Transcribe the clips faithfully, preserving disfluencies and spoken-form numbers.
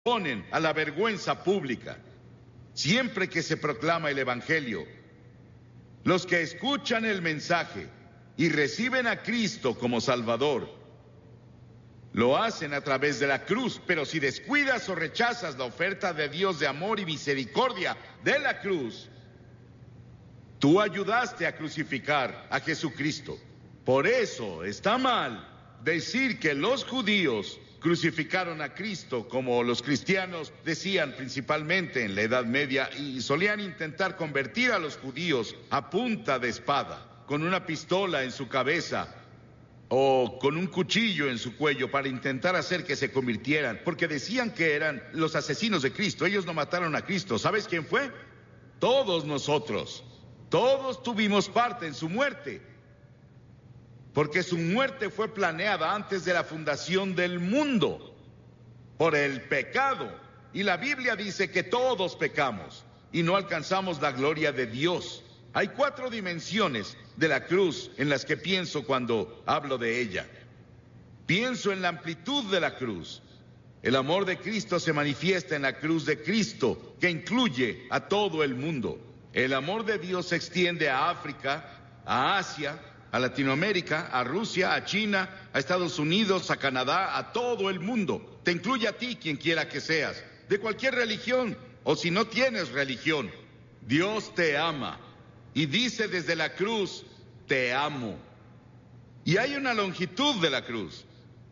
Ponen a la vergüenza pública siempre que se proclama el Evangelio. Los que escuchan el mensaje y reciben a Cristo como Salvador, lo hacen a través de la cruz, pero si descuidas o rechazas la oferta de Dios de amor y misericordia de la cruz, tú ayudaste a crucificar a Jesucristo. Por eso está mal decir que los judíos crucificaron a Cristo, como los cristianos decían principalmente en la Edad Media, y solían intentar convertir a los judíos a punta de espada, con una pistola en su cabeza o con un cuchillo en su cuello para intentar hacer que se convirtieran, porque decían que eran los asesinos de Cristo. Ellos no mataron a Cristo. ¿Sabes quién fue? Todos nosotros. Todos tuvimos parte en su muerte, porque su muerte fue planeada antes de la fundación del mundo por el pecado. Y la Biblia dice que todos pecamos y no alcanzamos la gloria de Dios. Hay cuatro dimensiones de la cruz en las que pienso cuando hablo de ella. Pienso en la amplitud de la cruz. El amor de Cristo se manifiesta en la cruz de Cristo, que incluye a todo el mundo. El amor de Dios se extiende a África, a Asia, a Latinoamérica, a Rusia, a China, a Estados Unidos, a Canadá, a todo el mundo. Te incluye a ti, quien quiera que seas, de cualquier religión, o si no tienes religión. Dios te ama y dice desde la cruz, te amo. Y hay una longitud de la cruz.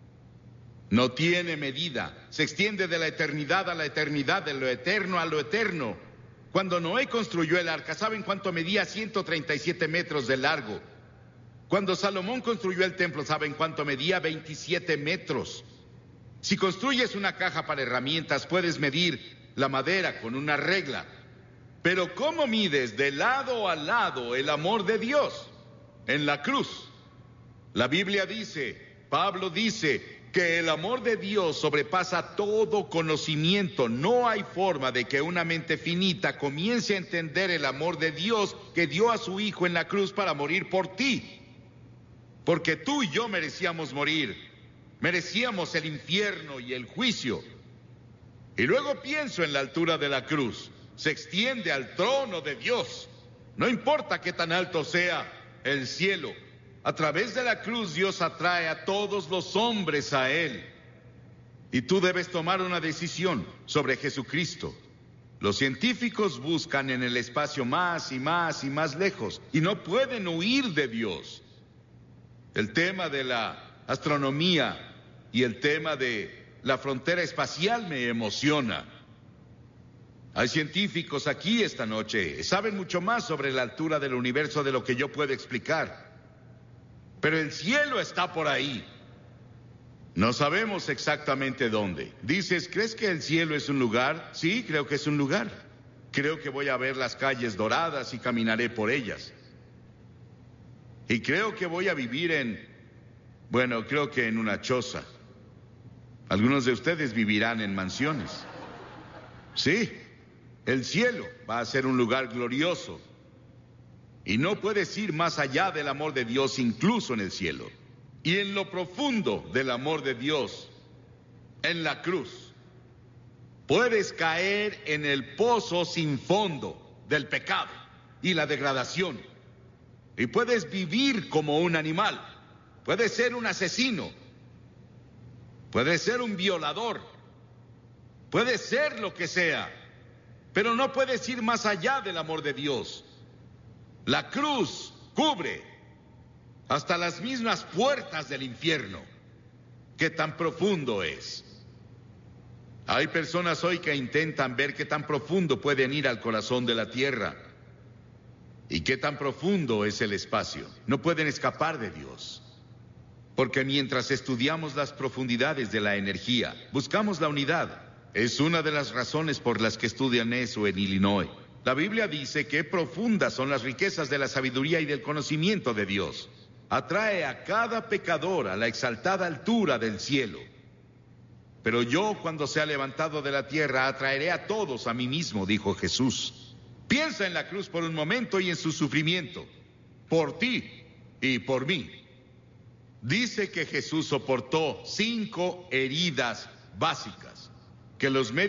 No tiene medida, se extiende de la eternidad a la eternidad, de lo eterno a lo eterno. Cuando Noé construyó el arca, ¿saben cuánto medía? ciento treinta y siete metros de largo. Cuando Salomón construyó el templo, ¿saben cuánto medía? veintisiete metros. Si construyes una caja para herramientas, puedes medir la madera con una regla. Pero ¿cómo mides de lado a lado el amor de Dios? En la cruz. La Biblia dice, Pablo dice, que el amor de Dios sobrepasa todo conocimiento. No hay forma de que una mente finita comience a entender el amor de Dios que dio a su Hijo en la cruz para morir por ti. Porque tú y yo merecíamos morir, merecíamos el infierno y el juicio. Y luego pienso en la altura de la cruz, se extiende al trono de Dios. No importa qué tan alto sea el cielo, a través de la cruz Dios atrae a todos los hombres a Él. Y tú debes tomar una decisión sobre Jesucristo. Los científicos buscan en el espacio más y más y más lejos, y no pueden huir de Dios. El tema de la astronomía y el tema de la frontera espacial me emociona. Hay científicos aquí esta noche, saben mucho más sobre la altura del universo de lo que yo puedo explicar. Pero el cielo está por ahí. No sabemos exactamente dónde. Dices, ¿crees que el cielo es un lugar? Sí, creo que es un lugar. Creo que voy a ver las calles doradas y caminaré por ellas. Y creo que voy a vivir en, bueno, creo que en una choza. Algunos de ustedes vivirán en mansiones. Sí, el cielo va a ser un lugar glorioso. Y no puedes ir más allá del amor de Dios, incluso en el cielo. Y en lo profundo del amor de Dios, en la cruz, puedes caer en el pozo sin fondo del pecado y la degradación. Y puedes vivir como un animal. Puedes ser un asesino. Puedes ser un violador. Puedes ser lo que sea. Pero no puedes ir más allá del amor de Dios. La cruz cubre hasta las mismas puertas del infierno. Qué tan profundo es. Hay personas hoy que intentan ver qué tan profundo pueden ir al corazón de la tierra. ¿Y qué tan profundo es el espacio? No pueden escapar de Dios. Porque mientras estudiamos las profundidades de la energía, buscamos la unidad. Es una de las razones por las que estudian eso en Illinois. La Biblia dice que profundas son las riquezas de la sabiduría y del conocimiento de Dios. Atrae a cada pecador a la exaltada altura del cielo. Pero yo, cuando sea levantado de la tierra, atraeré a todos a mí mismo, dijo Jesús. Piensa en la cruz por un momento y en su sufrimiento, por ti y por mí. Dice que Jesús soportó cinco heridas básicas. que los medios